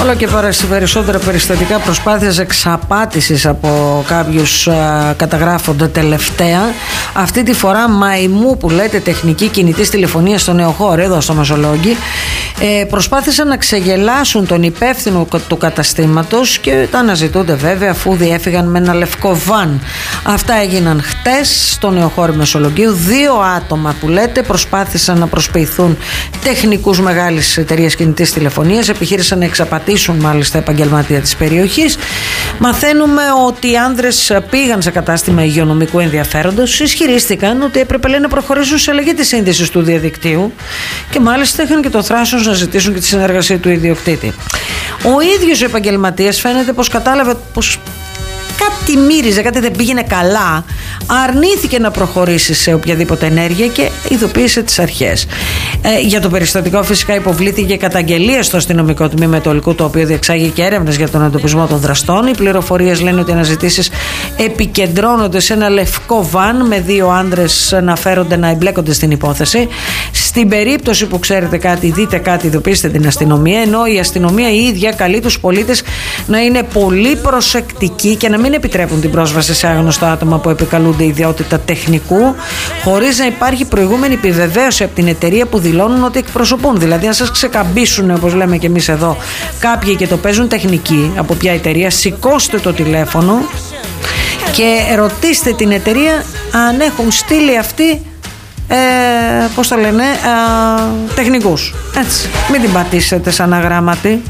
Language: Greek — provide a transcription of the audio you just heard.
Όλο και περισσότερα περιστατικά προσπάθειας εξαπάτησης από κάποιους καταγράφονται τελευταία. Αυτή τη φορά μαϊμού που λέτε τεχνική κινητής τηλεφωνίας στο Νεοχώρο, εδώ στο Μεσολόγγι, προσπάθησαν να ξεγελάσουν τον υπεύθυνο του καταστήματος και τα αναζητούνται βέβαια, αφού διέφυγαν με ένα λευκό βαν. Αυτά έγιναν χτες στο Νεοχώρο Μεσολογγίου. 2 άτομα που λέτε προσπάθησαν να προσποιηθούν τεχνικούς μεγάλης εταιρείας κινητής τηλεφωνίας, επιχείρησαν να εξαπατήσουν μάλιστα επαγγελματία της περιοχής. Μαθαίνουμε ότι οι άνδρες πήγαν σε κατάστημα υγειονομικού ενδιαφέροντος, ισχυρίστηκαν ότι έπρεπε, λέει, να προχωρήσουν σε αλλαγή της σύνδεσης του διαδικτύου και μάλιστα είχαν και το θράσος να ζητήσουν και τη συνεργασία του ιδιοκτήτη. Ο ίδιος ο επαγγελματίας φαίνεται πως κατάλαβε πως κάτι μύριζε, κάτι δεν πήγαινε καλά, αρνήθηκε να προχωρήσει σε οποιαδήποτε ενέργεια και ειδοποίησε τις αρχές. Για το περιστατικό φυσικά υποβλήθηκε καταγγελία στο αστυνομικό τμήμα Μετολικού, το οποίο διεξάγει και έρευνες για τον εντοπισμό των δραστών. Οι πληροφορίες λένε ότι οι αναζητήσεις επικεντρώνονται σε ένα λευκό βαν με 2 άνδρες να φέρονται να εμπλέκονται στην υπόθεση. Στην περίπτωση που ξέρετε κάτι, δείτε κάτι, ειδοποιήστε την αστυνομία, ενώ η αστυνομία η ίδια καλεί τους πολίτες να είναι πολύ προσεκτικοί και να μην επιτρέπουν την πρόσβαση σε άγνωστα άτομα που επικαλούνται ιδιότητα τεχνικού, χωρίς να υπάρχει προηγούμενη επιβεβαίωση από την εταιρεία που δηλώνουν ότι εκπροσωπούν. Δηλαδή, αν σας ξεκαμπήσουν, όπως λέμε και εμείς εδώ, κάποιοι και το παίζουν τεχνική από ποια εταιρεία, σηκώστε το τηλέφωνο και ρωτήστε την εταιρεία αν έχουν στείλει αυτοί πώς το λένε, τεχνικούς. Έτσι, μην την πατήσετε σαν αγράμματη.